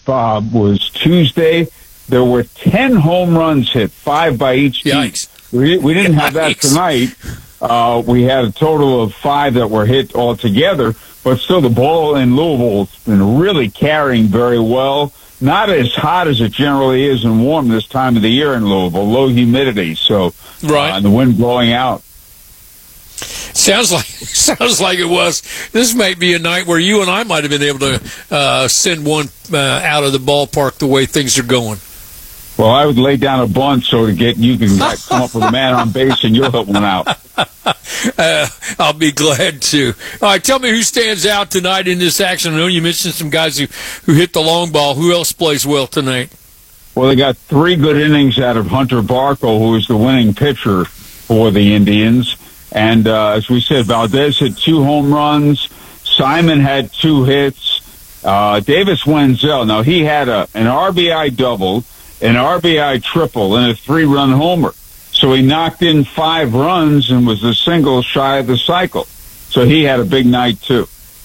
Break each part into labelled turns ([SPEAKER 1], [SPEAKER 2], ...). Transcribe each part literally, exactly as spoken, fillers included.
[SPEAKER 1] Bob, was Tuesday. There were ten home runs hit, five by each team.
[SPEAKER 2] Yikes.
[SPEAKER 1] We, we didn't have that tonight. Uh, we had a total of five that were hit altogether, but still the ball in Louisville's been really carrying very well. Not as hot as it generally is and warm this time of the year in Louisville. Low humidity, so
[SPEAKER 2] right.
[SPEAKER 1] uh, the wind blowing out.
[SPEAKER 2] Sounds like sounds like it was. This might be a night where you and I might have been able to uh, send one uh, out of the ballpark the way things are going.
[SPEAKER 1] Well, I would lay down a bunt so to get you can like, come up with a man on base and you'll hit one out.
[SPEAKER 2] Uh, I'll be glad to. All right, tell me who stands out tonight in this action. I know you mentioned some guys who, who hit the long ball. Who else plays well tonight?
[SPEAKER 1] Well, they got three good innings out of Hunter Barco, who is the winning pitcher for the Indians. And uh, as we said, Valdez hit two home runs. Simon had two hits. Uh, Davis Wenzel, now he had a an R B I double, an R B I triple, and a three-run homer. So he knocked in five runs and was a single shy of the cycle. So he had a big night too.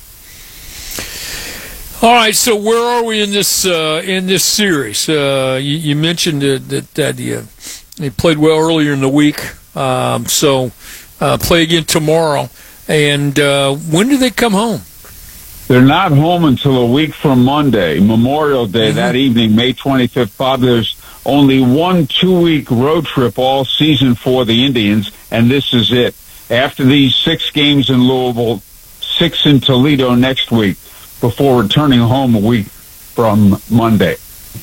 [SPEAKER 2] All right, so where are we in this uh, in this series? Uh, you, you mentioned that that, that you, they played well earlier in the week. Um, so uh, play again tomorrow. And uh, when do they come home?
[SPEAKER 1] They're not home until a week from Monday, Memorial Day, mm-hmm. that evening, May twenty-fifth. Bob, there's only one two-week road trip all season for the Indians, and this is it. After these six games in Louisville, six in Toledo next week, before returning home a week from Monday.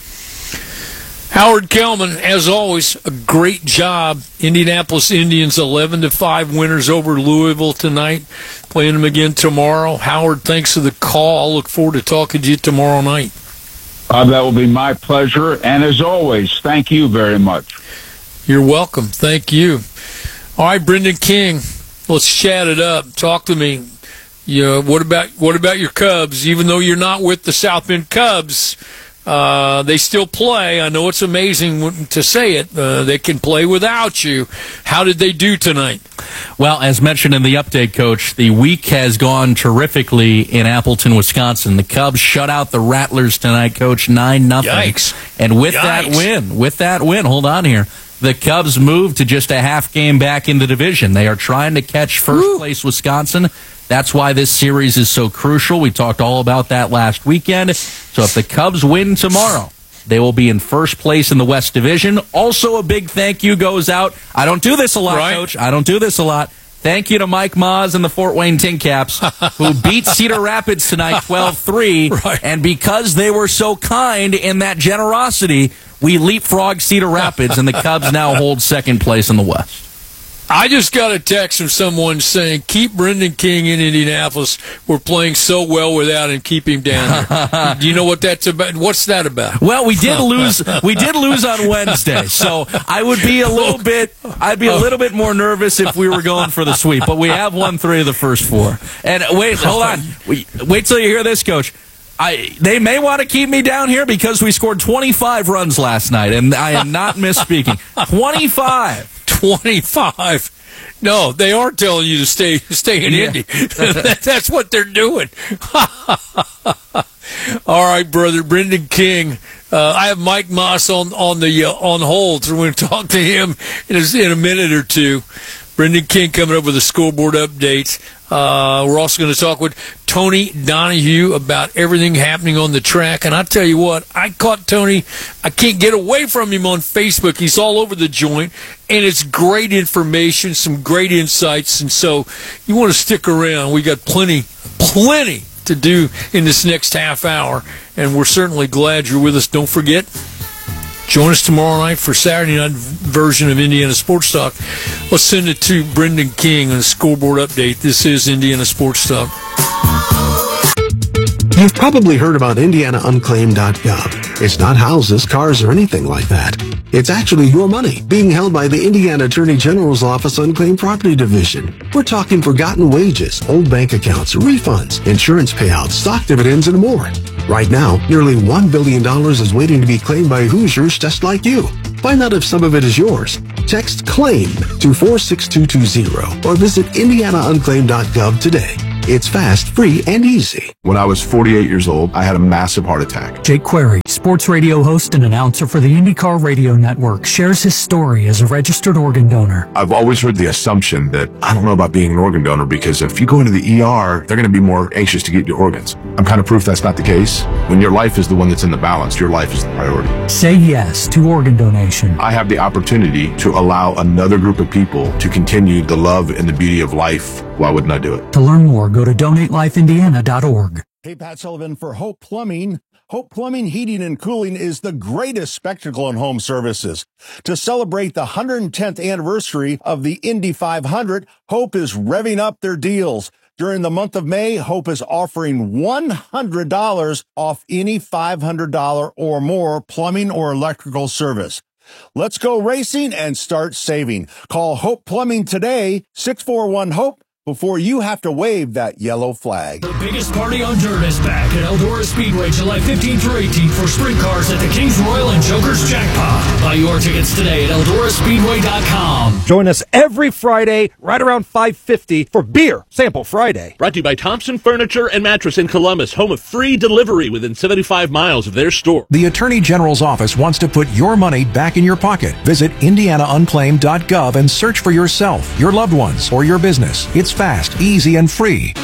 [SPEAKER 2] Howard Kellman, as always, a great job. Indianapolis Indians eleven to five winners over Louisville tonight. Playing them again tomorrow. Howard, thanks for the call. I'll look forward to talking to you tomorrow night.
[SPEAKER 1] Uh, that will be my pleasure. And as always, thank you very much.
[SPEAKER 2] You're welcome. Thank you. All right, Brendan King, let's chat it up. Talk to me. You know, what about what about your Cubs? Even though you're not with the South Bend Cubs, uh, they still play. I know it's amazing to say it. Uh, they can play without you. How did they do tonight?
[SPEAKER 3] Well, as mentioned in the update, Coach, the week has gone terrifically in Appleton, Wisconsin. The Cubs shut out the Rattlers tonight, Coach, nine nothing.
[SPEAKER 2] Yikes.
[SPEAKER 3] And with
[SPEAKER 2] Yikes.
[SPEAKER 3] that win, with that win, hold on here, the Cubs moved to just a half game back in the division. They are trying to catch first Woo. place Wisconsin. That's why this series is so crucial. We talked all about that last weekend. So if the Cubs win tomorrow, they will be in first place in the West Division. Also, a big thank you goes out. I don't do this a lot, right. Coach. I don't do this a lot. Thank you to Mike Maas and the Fort Wayne Tin Caps, who beat Cedar Rapids tonight twelve three. Right. And because they were so kind in that generosity, we leapfrogged Cedar Rapids, and the Cubs now hold second place in the West.
[SPEAKER 2] I just got a text from someone saying, keep Brendan King in Indianapolis. We're playing so well without him. Keep him down there. Do you know what that's about? What's that about?
[SPEAKER 3] Well, we did lose. We did lose on Wednesday, so I would be a little bit. I'd be a little bit more nervous if we were going for the sweep. But we have won three of the first four. And wait, hold on. Wait till you hear this, Coach. I, they may want to keep me down here because we scored twenty-five runs last night, and I am not misspeaking. twenty-five.
[SPEAKER 2] twenty-five. No, they are telling you to stay stay in yeah. Indy. That's what they're doing. All right, brother, Brendan King. Uh, I have Mike Maas on on the uh, on hold, so we're going to talk to him in a, in a minute or two. Brendan King coming up with a scoreboard update. Uh, we're also going to talk with Tony Donahue about everything happening on the track. And I tell you what, I caught Tony. I can't get away from him on Facebook. He's all over the joint, and it's great information, some great insights. And so you want to stick around. We got plenty, plenty to do in this next half hour, and we're certainly glad you're with us. Don't forget, join us tomorrow night for Saturday night version of Indiana Sports Talk. Let's send it to Brendan King on a scoreboard update. This is Indiana Sports Talk.
[SPEAKER 4] You've probably heard about Indiana Unclaimed dot gov. It's not houses, cars, or anything like that. It's actually your money being held by the Indiana Attorney General's Office Unclaimed Property Division. We're talking forgotten wages, old bank accounts, refunds, insurance payouts, stock dividends, and more. Right now, nearly one billion dollars is waiting to be claimed by Hoosiers just like you. Find out if some of it is yours. Text CLAIM to four six two two zero or visit Indiana Unclaimed dot gov today. It's fast, free, and easy.
[SPEAKER 5] When I was forty-eight years old, I had a massive heart attack.
[SPEAKER 6] Jake Query,
[SPEAKER 5] sports radio host and announcer for the IndyCar Radio Network, shares his story as a registered organ donor.
[SPEAKER 6] I've always heard the assumption that I don't know about being an organ donor because if you go into the E R, they're going to be more anxious to get your organs. I'm kind of proof that's not the case. When your life is the one that's in the balance, your life is the priority.
[SPEAKER 5] Say yes to organ donation.
[SPEAKER 6] I have the opportunity to allow another group of people to continue the love and the beauty of life. Why wouldn't I do it?
[SPEAKER 5] To learn more, go to donate life indiana dot org.
[SPEAKER 7] Hey, Pat Sullivan for Hope Plumbing. Hope Plumbing, Heating, and Cooling is the greatest spectacle in home services. To celebrate the one hundred tenth anniversary of the Indy five hundred, Hope is revving up their deals. During the month of May, Hope is offering one hundred dollars off any five hundred dollars or more plumbing or electrical service. Let's go racing and start saving. Call Hope Plumbing today, six four one HOPE, before you have to wave that yellow flag.
[SPEAKER 8] The biggest party on dirt is back at Eldora Speedway July fifteenth through eighteenth for sprint cars at the Kings Royal and Joker's Jackpot. Buy your tickets today at eldora speedway dot com.
[SPEAKER 9] Join us every Friday right around five fifty for Beer Sample Friday.
[SPEAKER 10] Brought to you by Thompson Furniture and Mattress in Columbus, home of free delivery within seventy-five miles of their store.
[SPEAKER 11] The Attorney General's office wants to put your money back in your pocket. Visit indiana unclaimed dot gov and search for yourself, your loved ones, or your business. It's fast, easy, and free.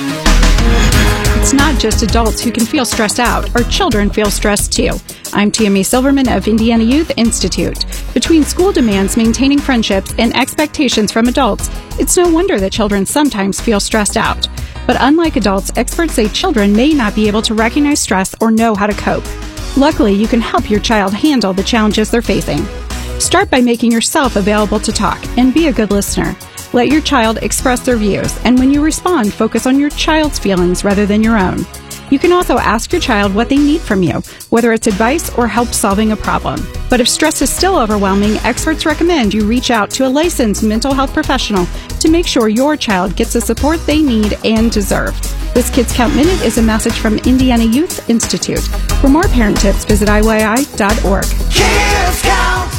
[SPEAKER 12] It's not just adults who can feel stressed out. Our children feel stressed too. I'm Tammy Silverman of Indiana Youth Institute. Between school demands, maintaining friendships, and expectations from adults, it's no wonder that children sometimes feel stressed out. But unlike adults, experts say children may not be able to recognize stress or know how to cope. Luckily, you can help your child handle the challenges they're facing. Start by making yourself available to talk and be a good listener. Let your child express their views, and when you respond, focus on your child's feelings rather than your own. You can also ask your child what they need from you, whether it's advice or help solving a problem. But if stress is still overwhelming, experts recommend you reach out to a licensed mental health professional to make sure your child gets the support they need and deserve. This Kids Count Minute is a message from Indiana Youth Institute. For more parent tips, visit I Y I dot org.
[SPEAKER 13] Kids count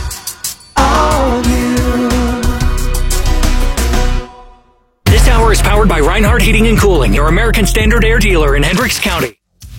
[SPEAKER 13] on you.
[SPEAKER 8] This hour is powered by Reinhardt Heating and Cooling, your American Standard Air dealer in Hendricks County.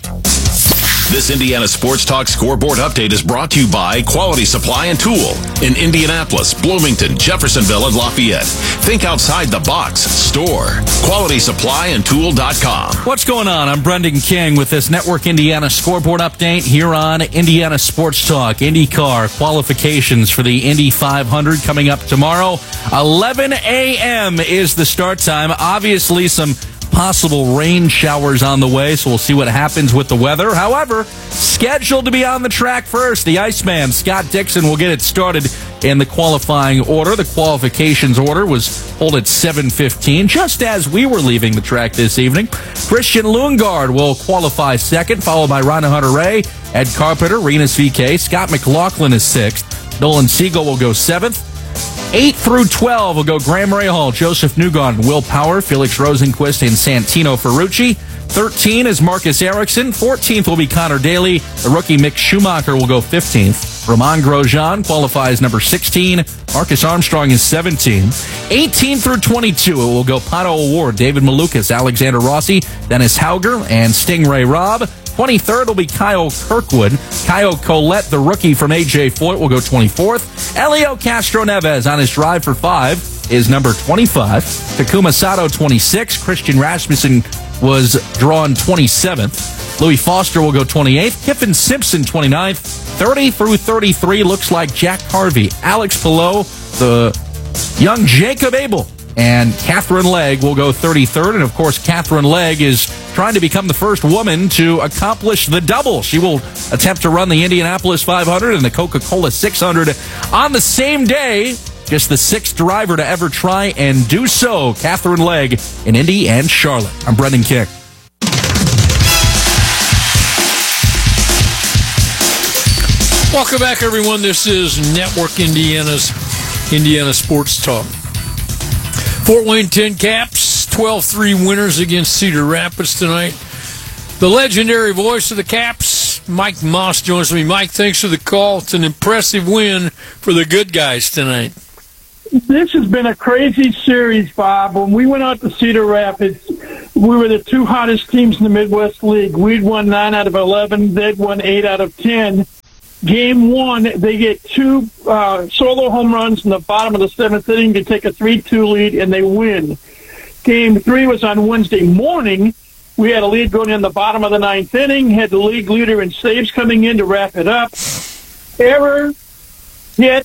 [SPEAKER 14] This Indiana Sports Talk scoreboard update is brought to you by Quality Supply and Tool in Indianapolis, Bloomington, Jeffersonville, and Lafayette. Think outside the box. Store. quality supply and tool dot com.
[SPEAKER 3] What's going on? I'm Brendan King with this Network Indiana scoreboard update here on Indiana Sports Talk. IndyCar qualifications for the Indy five hundred coming up tomorrow. eleven a.m. is the start time. Obviously, some possible rain showers on the way, so we'll see what happens with the weather. However, scheduled to be on the track first, the Iceman, Scott Dixon, will get it started in the qualifying order. The qualifications order was pulled at seven fifteen, just as we were leaving the track this evening. Christian Lundgaard will qualify second, followed by Ryan Hunter-Ray, Ed Carpenter, Renus V K. Scott McLaughlin is sixth. Nolan Siegel will go seventh. eight through twelve will go Graham Rahal, Joseph Newgarden, Will Power, Felix Rosenquist, and Santino Ferrucci. thirteen is Marcus Ericsson. fourteenth will be Connor Daly. The rookie Mick Schumacher will go fifteenth. Romain Grosjean qualifies number sixteen. Marcus Armstrong is seventeen. eighteen through twenty-two, it will go Pato O'Ward, David Malukas, Alexander Rossi, Dennis Hauger, and Stingray Robb. twenty-third will be Kyle Kirkwood. Kyle Collette, the rookie from A J Foyt, will go twenty-fourth. Elio Castro Neves on his drive for five is number twenty-five. Takuma Sato, twenty-six. Christian Rasmussen was drawn twenty-seventh. Louis Foster will go twenty-eighth. Kiffin Simpson, twenty-ninth. thirty through thirty-three looks like Jack Harvey, Alex Palou, the young Jacob Abel, and Catherine Legg will go thirty-third. And, of course, Catherine Legg is trying to become the first woman to accomplish the double. She will attempt to run the Indianapolis five hundred and the Coca-Cola six hundred on the same day. Just the sixth driver to ever try and do so. Catherine Legg in Indy and Charlotte. I'm Brendan King.
[SPEAKER 2] Welcome back, everyone. This is Network Indiana's Indiana Sports Talk. Fort Wayne ten Caps, twelve three winners against Cedar Rapids tonight. The legendary voice of the Caps, Mike Moss, joins me. Mike, thanks for the call. It's an impressive win for the good guys tonight.
[SPEAKER 15] This has been a crazy series, Bob. When we went out to Cedar Rapids, we were the two hottest teams in the Midwest League. We'd won nine out of eleven. They'd won eight out of ten. Game one, they get two uh, solo home runs in the bottom of the seventh inning to take a three two lead, and they win. Game three was on Wednesday morning. We had a lead going in the bottom of the ninth inning, had the league leader in saves coming in to wrap it up. Error, hit,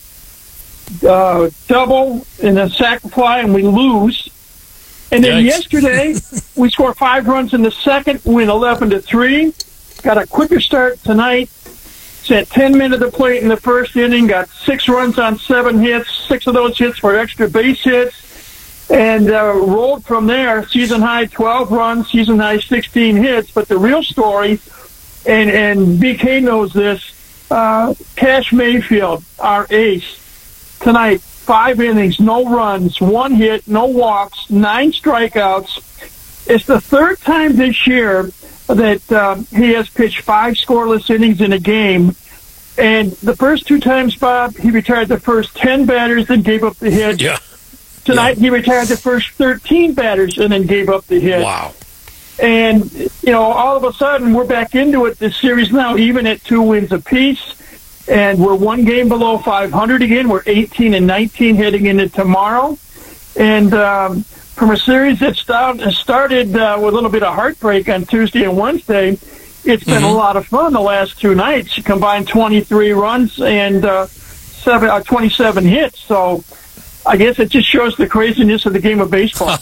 [SPEAKER 15] uh, double, and a sac fly, and we lose. And then
[SPEAKER 2] Yikes.
[SPEAKER 15] yesterday, we scored five runs in the second, win eleven to three. Got a quicker start tonight. Sent ten men to the plate in the first inning, got six runs on seven hits, six of those hits were extra base hits, and uh, rolled from there. Season high twelve runs, season high sixteen hits. But the real story, and, and B K knows this, uh, Cash Mayfield, our ace, tonight, five innings, no runs, one hit, no walks, nine strikeouts. It's the third time this year that uh, he has pitched five scoreless innings in a game. And the first two times, Bob, he retired the first ten batters and gave up the hit.
[SPEAKER 2] Yeah.
[SPEAKER 15] Tonight, yeah. he retired the first thirteen batters and then gave up the hit.
[SPEAKER 2] Wow.
[SPEAKER 15] And, you know, all of a sudden, we're back into it this series now, even at two wins apiece. And we're one game below five hundred again. We're eighteen and nineteen heading into tomorrow. And um, from a series that start, started uh, with a little bit of heartbreak on Tuesday and Wednesday, it's been mm-hmm. a lot of fun the last two nights. You combined twenty-three runs and uh, seven, uh, twenty-seven hits. So I guess it just shows the craziness of the game of baseball.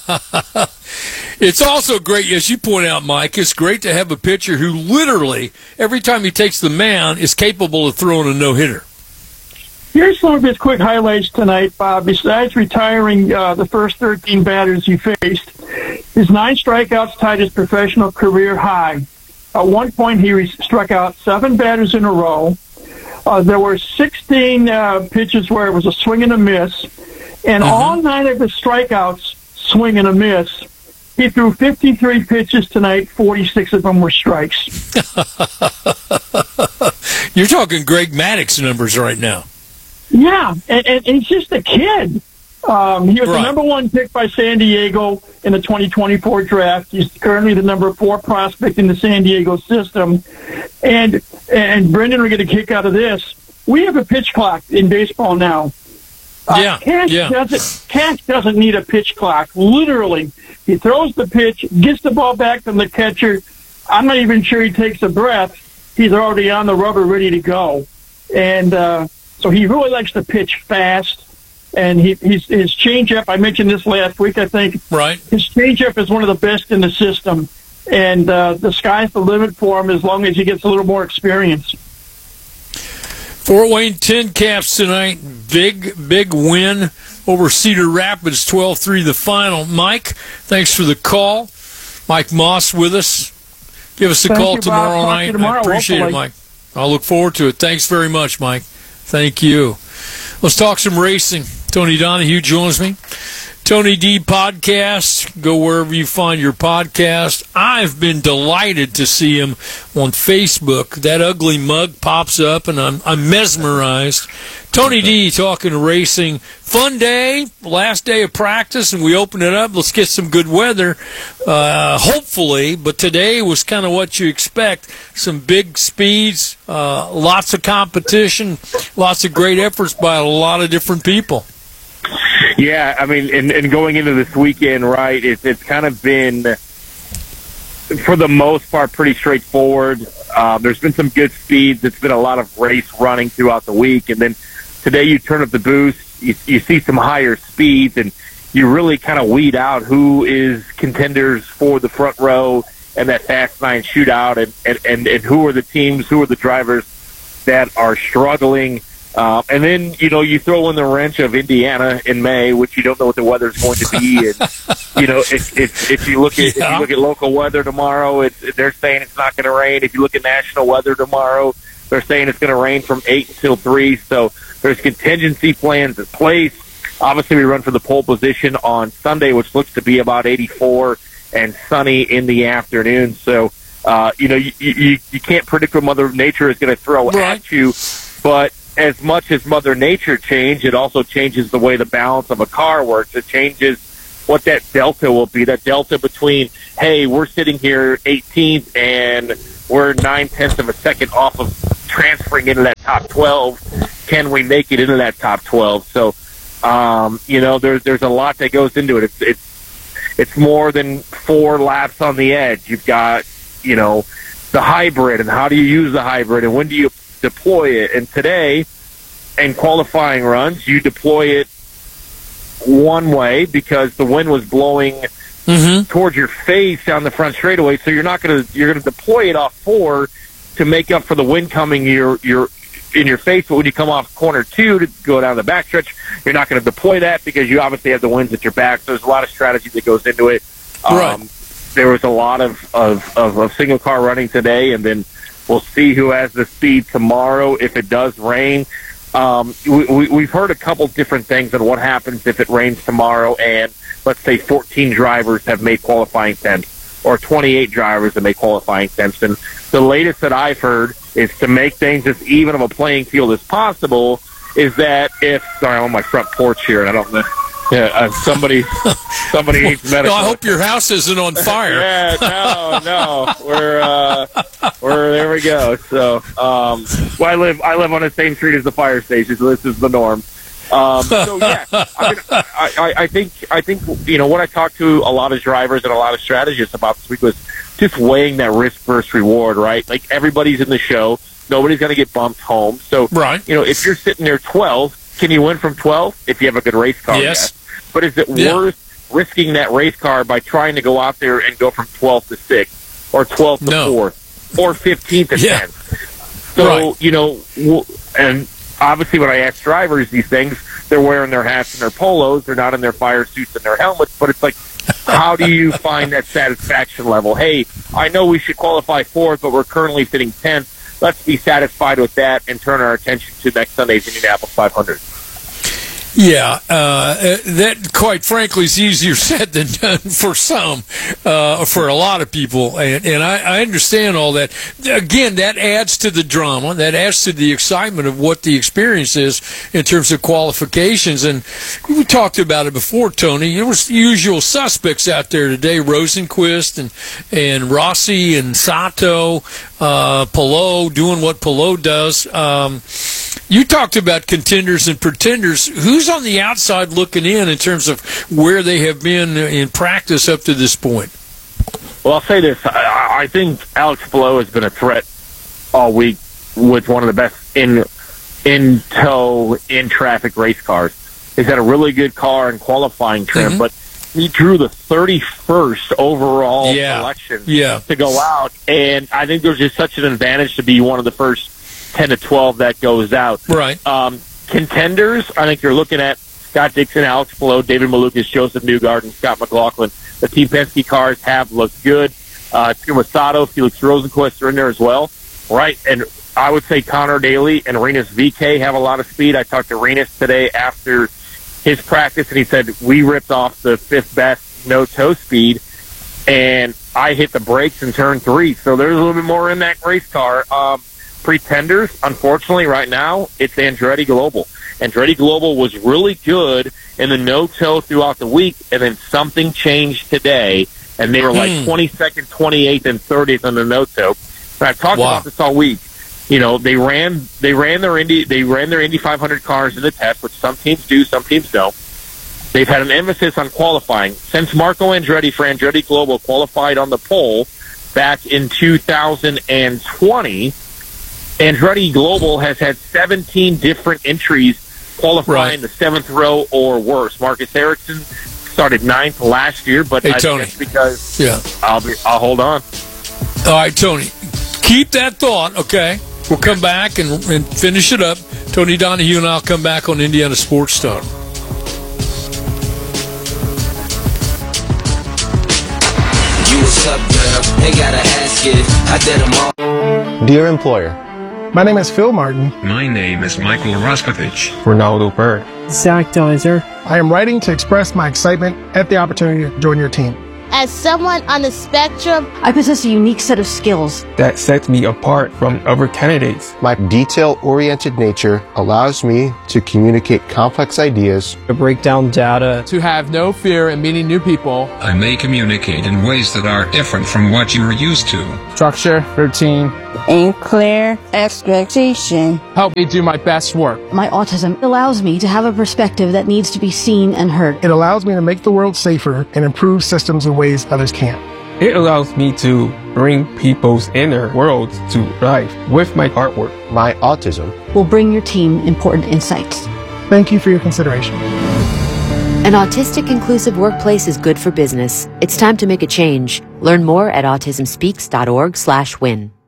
[SPEAKER 2] It's also great, as you point out, Mike, it's great to have a pitcher who literally, every time he takes the mound, is capable of throwing a no-hitter.
[SPEAKER 15] Here's some of his quick highlights tonight, Bob. Besides retiring uh, the first thirteen batters he faced, his nine strikeouts tied his professional career high. At one point, he re- struck out seven batters in a row. Uh, there were sixteen uh, pitches where it was a swing and a miss. And mm-hmm. all nine of his strikeouts, swing and a miss. He threw fifty-three pitches tonight. forty-six of them were strikes.
[SPEAKER 2] You're talking Greg Maddux numbers right now.
[SPEAKER 15] Yeah, and, and, and he's just a kid. Um, he was
[SPEAKER 2] right.
[SPEAKER 15] the number one pick by San Diego in the twenty twenty-four draft. He's currently the number four prospect in the San Diego system. And, and Brendan, we're going to kick out of this. We have a pitch clock in baseball now. Uh,
[SPEAKER 2] yeah,
[SPEAKER 15] Cash
[SPEAKER 2] yeah.
[SPEAKER 15] doesn't, Cash doesn't need a pitch clock. Literally, he throws the pitch, gets the ball back from the catcher. I'm not even sure he takes a breath. He's already on the rubber, ready to go. And uh, so he really likes to pitch fast. And he, he's, his changeup, I mentioned this last week, I think.
[SPEAKER 2] Right.
[SPEAKER 15] His changeup is one of the best in the system. And uh, the sky's the limit for him as long as he gets a little more experience.
[SPEAKER 2] Fort Wayne Tin Caps tonight. Big, big win over Cedar Rapids, twelve three the final. Mike, thanks for the call. Mike Moss with us. Give us a
[SPEAKER 15] Thank
[SPEAKER 2] call
[SPEAKER 15] you,
[SPEAKER 2] tomorrow
[SPEAKER 15] Bob.
[SPEAKER 2] night.
[SPEAKER 15] Tomorrow,
[SPEAKER 2] I appreciate
[SPEAKER 15] hopefully.
[SPEAKER 2] it, Mike. I'll look forward to it. Thanks very much, Mike. Thank you. Let's talk some racing. Tony Donahue joins me. Tony D Podcast. Go wherever you find your podcast. I've been delighted to see him on Facebook. That ugly mug pops up, and I'm I'm mesmerized. Tony D talking racing. Fun day, last day of practice, and we open it up. Let's get some good weather, uh, hopefully. But today was kind of what you expect. Some big speeds, uh, lots of competition, lots of great efforts by a lot of different people.
[SPEAKER 16] Yeah, I mean, and, and going into this weekend, right, it's, it's kind of been, for the most part, pretty straightforward. Uh, there's been some good speeds. It's been a lot of race running throughout the week. And then today you turn up the boost, you, you see some higher speeds, and you really kind of weed out who is contenders for the front row and that Fast Nine shootout, and, and, and, and who are the teams, who are the drivers that are struggling. Uh, and then, you know, you throw in the wrench of Indiana in May, which you don't know what the weather's going to be. And, you know, if, if, if you look at,
[SPEAKER 2] yeah.
[SPEAKER 16] if you look at local weather tomorrow, it's, they're saying it's not going to rain. If you look at national weather tomorrow, they're saying it's going to rain from eight until three. So there's contingency plans in place. Obviously, we run for the pole position on Sunday, which looks to be about eighty-four and sunny in the afternoon. So, uh, you know, you, you, you can't predict what Mother Nature is going to throw
[SPEAKER 2] right.
[SPEAKER 16] at you, but as much as Mother Nature changed, it also changes the way the balance of a car works. It changes what that delta will be, that delta between, hey, we're sitting here eighteenth and we're nine tenths of a second off of transferring into that top twelve. Can we make it into that top twelve? So, um, you know, there's there's a lot that goes into it. It's it's it's more than four laps on the edge. You've got, you know, the hybrid, and how do you use the hybrid, and when do you deploy it? And today, in qualifying runs, you deploy it one way because the wind was blowing mm-hmm. towards your face down the front straightaway. So you're not going to you're going to deploy it off four to make up for the wind coming your your in your face. But when you come off corner two to go down the backstretch, you're not going to deploy that because you obviously have the winds at your back. So there's a lot of strategy that goes into it.
[SPEAKER 2] Right.
[SPEAKER 16] Um, there was a lot of, of, of, of single car running today, and then we'll see who has the speed tomorrow if it does rain. Um, we, we, we've heard a couple different things on what happens if it rains tomorrow and, let's say, fourteen drivers have made qualifying temps, or twenty-eight drivers have made qualifying temps. And the latest that I've heard is to make things as even of a playing field as possible is that if, sorry, I'm on my front porch here, and I don't know. Yeah, uh, somebody, somebody needs medical.
[SPEAKER 2] No, I hope your house isn't on fire.
[SPEAKER 16] yeah, no, no, we're, uh, we're there. We go. So, um, well, I live, I live on the same street as the fire station, so this is the norm. Um, so yeah, I, mean, I, I, I think, I think you know what I talked to a lot of drivers and a lot of strategists about this week was just weighing that risk versus reward. Right, like everybody's in the show, nobody's going to get bumped home. So,
[SPEAKER 2] right,
[SPEAKER 16] you know, if you're sitting there twelve. Can you win from twelve if you have a good race car?
[SPEAKER 2] Yes.
[SPEAKER 16] yes. But is it
[SPEAKER 2] yeah.
[SPEAKER 16] worth risking that race car by trying to go out there and go from twelve to six or twelve to
[SPEAKER 2] no.
[SPEAKER 16] four or fifteen to
[SPEAKER 2] yeah.
[SPEAKER 16] ten? So,
[SPEAKER 2] right.
[SPEAKER 16] you know, and obviously when I ask drivers these things, they're wearing their hats and their polos. They're not in their fire suits and their helmets. But it's like, how do you find that satisfaction level? Hey, I know we should qualify fourth, but we're currently sitting tenth. Let's be satisfied with that and turn our attention to next Sunday's Indianapolis five hundred.
[SPEAKER 2] Yeah, uh, that, quite frankly, is easier said than done for some, uh, for a lot of people. And, and I, I understand all that. Again, that adds to the drama. That adds to the excitement of what the experience is in terms of qualifications. And we talked about it before, Tony. There was the usual suspects out there today, Rosenquist and, and Rossi and Sato, uh, Palou doing what Palou does. Um, you talked about contenders and pretenders. Who's on the outside looking in in terms of where they have been in practice up to this point?
[SPEAKER 16] Well, I'll say this. I, I think Alex Palou has been a threat all week with one of the best in in tow, in traffic race cars. He's had a really good car in qualifying trim, mm-hmm. but he drew the thirty-first overall
[SPEAKER 2] yeah.
[SPEAKER 16] selection
[SPEAKER 2] yeah.
[SPEAKER 16] to go out. And I think there's just such an advantage to be one of the first ten to twelve that goes out.
[SPEAKER 2] Right.
[SPEAKER 16] Um, contenders, I think you're looking at Scott Dixon, Alex Palou, David Malukas, Joseph Newgarden, Scott McLaughlin. The Team Penske cars have looked good. Uh, Takuma Sato, Felix Rosenquist are in there as well. Right. And I would say Connor Daly and Rinus V K have a lot of speed. I talked to Rinus today after his practice, and he said, we ripped off the fifth best no-toe speed, and I hit the brakes in turn three. So there's a little bit more in that race car. Um, pretenders, unfortunately, right now, it's Andretti Global. Andretti Global was really good in the no-toe throughout the week, and then something changed today, and they were like mm. twenty-second, twenty-eighth, and thirtieth on the no-toe. And I've talked wow. about this all week. You know, they ran they ran their Indy they ran their Indy five hundred cars in the test, which some teams do, some teams don't. They've had an emphasis on qualifying. Since Marco Andretti for Andretti Global qualified on the pole back in two thousand twenty, Andretti Global has had seventeen different entries qualifying
[SPEAKER 2] right.
[SPEAKER 16] the seventh row or worse. Marcus Ericsson started ninth last year, but
[SPEAKER 2] hey,
[SPEAKER 16] I
[SPEAKER 2] Tony.
[SPEAKER 16] think because
[SPEAKER 2] yeah.
[SPEAKER 16] I'll be I'll hold on.
[SPEAKER 2] All right, Tony. Keep that thought, okay? We'll come back and, and finish it up. Tony Donahue and I'll come back on Indiana Sports Talk.
[SPEAKER 17] You what's up, girl? Ain't gotta ask it. I did them all.
[SPEAKER 18] Dear employer,
[SPEAKER 19] my name is Phil Martin.
[SPEAKER 20] My name is Michael Raskovich.
[SPEAKER 18] Ronaldo Bird.
[SPEAKER 19] Zach Deiser. I am writing to express my excitement at the opportunity to join your team.
[SPEAKER 18] As someone on the spectrum,
[SPEAKER 21] I possess a unique set of skills
[SPEAKER 22] that sets me apart from other candidates.
[SPEAKER 23] My detail-oriented nature allows me to communicate complex ideas,
[SPEAKER 24] to break down data,
[SPEAKER 25] to have no fear in meeting new people.
[SPEAKER 20] I may communicate in ways that are different from what you are used to.
[SPEAKER 25] Structure, routine,
[SPEAKER 26] and clear expectation
[SPEAKER 25] help me do my best work.
[SPEAKER 21] My autism allows me to have a perspective that needs to be seen and heard.
[SPEAKER 19] It allows me to make the world safer and improve systems in ways others can't.
[SPEAKER 22] It allows me to bring people's inner worlds to life with my artwork.
[SPEAKER 23] My autism
[SPEAKER 21] will bring your team important insights.
[SPEAKER 19] Thank you for your consideration.
[SPEAKER 27] An autistic inclusive workplace is good for business. It's time to make a change. Learn more at autism speaks dot org slash win.